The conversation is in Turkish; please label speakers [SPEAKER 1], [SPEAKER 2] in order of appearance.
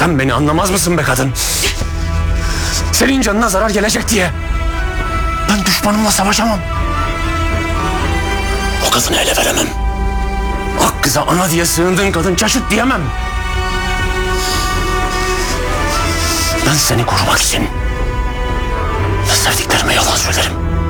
[SPEAKER 1] Sen beni anlamaz mısın be kadın? Senin canına zarar gelecek diye ben düşmanımla savaşamam. O kadını ele veremem. Ak kıza ana diye sığındığın kadın çaşıt diyemem. Ben seni korumak için sevdiklerime yalan söylerim.